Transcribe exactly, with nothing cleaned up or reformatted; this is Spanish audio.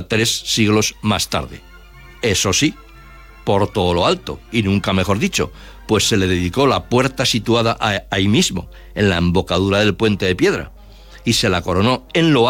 tres siglos más tarde. Eso sí, por todo lo alto, y nunca mejor dicho, pues se le dedicó la puerta situada ahí mismo, en la embocadura del puente de piedra, y se la coronó en lo